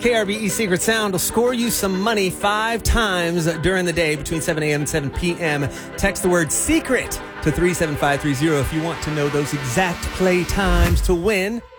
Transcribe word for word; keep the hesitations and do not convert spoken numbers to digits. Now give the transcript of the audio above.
K R B E Secret Sound will score you some money five times during the day between seven a.m. and seven p.m. Text the word SECRET to three seven five three zero if you want to know those exact play times to win.